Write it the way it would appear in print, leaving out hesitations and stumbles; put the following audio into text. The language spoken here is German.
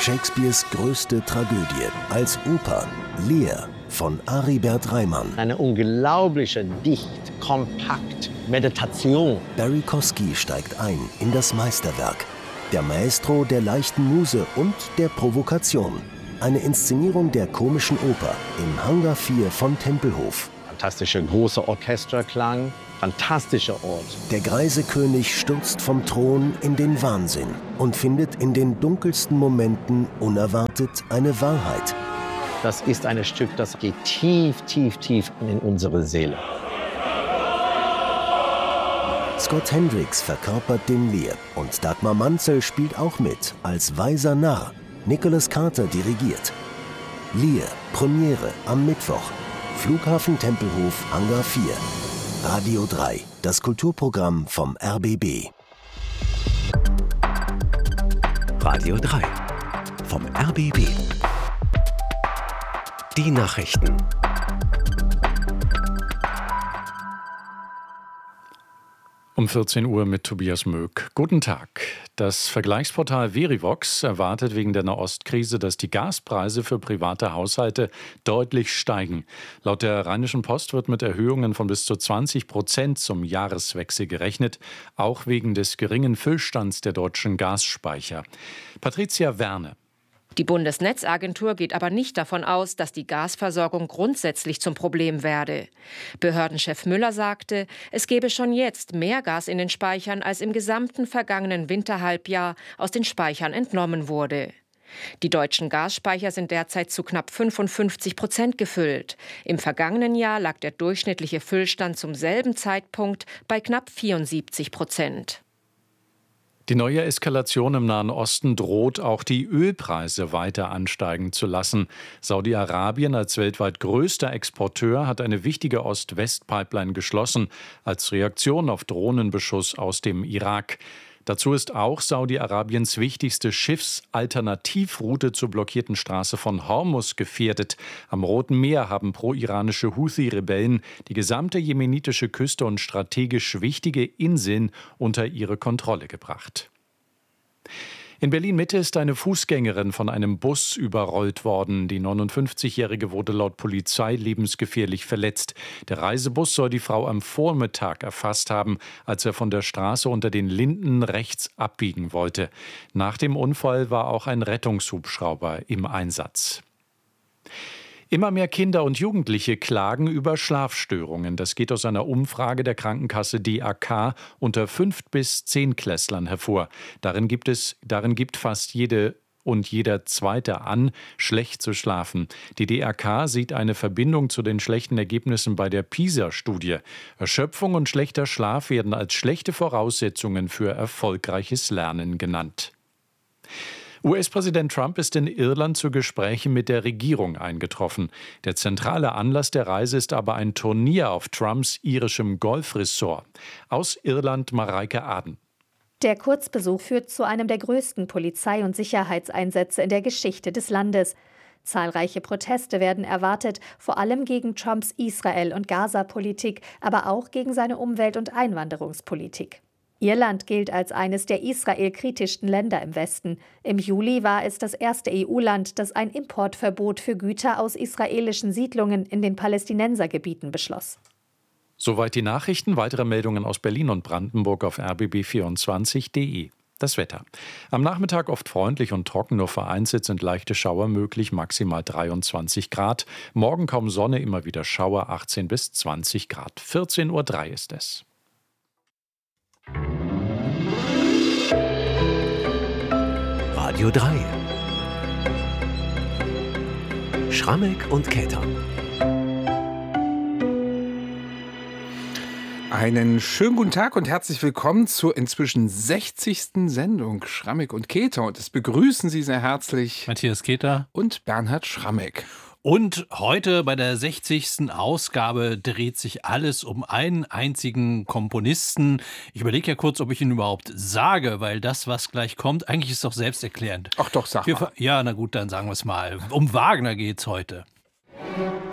Shakespeares größte Tragödie als Oper Lear von Aribert Reimann. Eine unglaubliche, dicht, kompakt Meditation. Barry Kosky steigt ein in das Meisterwerk. Der Maestro der leichten Muse und der Provokation. Eine Inszenierung der komischen Oper im Hangar 4 von Tempelhof. Fantastischer großer Orchesterklang, fantastischer Ort. Der greise König stürzt vom Thron in den Wahnsinn und findet in den dunkelsten Momenten unerwartet eine Wahrheit. Das ist ein Stück, das geht tief, tief, tief in unsere Seele. Scott Hendricks verkörpert den Lear und Dagmar Manzel spielt auch mit als weiser Narr. Nicholas Carter dirigiert. Lear, Premiere am Mittwoch. Flughafen Tempelhof, Hangar 4. Radio 3, das Kulturprogramm vom RBB. Radio 3 vom RBB. Die Nachrichten. Um 14 Uhr mit Tobias Möck. Guten Tag. Das Vergleichsportal Verivox erwartet wegen der Nahostkrise, dass die Gaspreise für private Haushalte deutlich steigen. Laut der Rheinischen Post wird mit Erhöhungen von bis zu 20% zum Jahreswechsel gerechnet, auch wegen des geringen Füllstands der deutschen Gasspeicher. Patricia Werne. Die Bundesnetzagentur geht aber nicht davon aus, dass die Gasversorgung grundsätzlich zum Problem werde. Behördenchef Müller sagte, es gebe schon jetzt mehr Gas in den Speichern, als im gesamten vergangenen Winterhalbjahr aus den Speichern entnommen wurde. Die deutschen Gasspeicher sind derzeit zu knapp 55% gefüllt. Im vergangenen Jahr lag der durchschnittliche Füllstand zum selben Zeitpunkt bei knapp 74%. Die neue Eskalation im Nahen Osten droht auch die Ölpreise weiter ansteigen zu lassen. Saudi-Arabien als weltweit größter Exporteur hat eine wichtige Ost-West-Pipeline geschlossen, als Reaktion auf Drohnenbeschuss aus dem Irak. Dazu ist auch Saudi-Arabiens wichtigste Schiffsalternativroute zur blockierten Straße von Hormuz gefährdet. Am Roten Meer haben pro-iranische Houthi-Rebellen die gesamte jemenitische Küste und strategisch wichtige Inseln unter ihre Kontrolle gebracht. In Berlin-Mitte ist eine Fußgängerin von einem Bus überrollt worden. Die 59-Jährige wurde laut Polizei lebensgefährlich verletzt. Der Reisebus soll die Frau am Vormittag erfasst haben, als er von der Straße unter den Linden rechts abbiegen wollte. Nach dem Unfall war auch ein Rettungshubschrauber im Einsatz. Immer mehr Kinder und Jugendliche klagen über Schlafstörungen. Das geht aus einer Umfrage der Krankenkasse DAK unter 5- bis 10-Klässlern hervor. Darin gibt fast jede und jeder Zweite an, schlecht zu schlafen. Die DAK sieht eine Verbindung zu den schlechten Ergebnissen bei der PISA-Studie. Erschöpfung und schlechter Schlaf werden als schlechte Voraussetzungen für erfolgreiches Lernen genannt. US-Präsident Trump ist in Irland zu Gesprächen mit der Regierung eingetroffen. Der zentrale Anlass der Reise ist aber ein Turnier auf Trumps irischem Golfresort. Aus Irland Mareike Aden. Der Kurzbesuch führt zu einem der größten Polizei- und Sicherheitseinsätze in der Geschichte des Landes. Zahlreiche Proteste werden erwartet, vor allem gegen Trumps Israel- und Gaza-Politik, aber auch gegen seine Umwelt- und Einwanderungspolitik. Irland gilt als eines der israelkritischsten Länder im Westen. Im Juli war es das erste EU-Land, das ein Importverbot für Güter aus israelischen Siedlungen in den Palästinensergebieten beschloss. Soweit die Nachrichten. Weitere Meldungen aus Berlin und Brandenburg auf rbb24.de. Das Wetter. Am Nachmittag oft freundlich und trocken, nur vereinzelt sind leichte Schauer möglich, maximal 23 Grad. Morgen kaum Sonne, immer wieder Schauer, 18 bis 20 Grad. 14:03 Uhr ist es. Radio 3 Schrammeck und Käther. Einen schönen guten Tag und herzlich willkommen zur inzwischen 60. Sendung Schrammeck und Käther. Und es begrüßen Sie sehr herzlich Matthias Käther und Bernhard Schrammeck. Und heute bei der 60. Ausgabe dreht sich alles um einen einzigen Komponisten. Ich überlege ja kurz, ob ich ihn überhaupt sage, weil das, was gleich kommt, eigentlich ist doch selbsterklärend. Ach doch, sag mal. Ja, na gut, dann sagen wir es mal. Um Wagner geht's heute.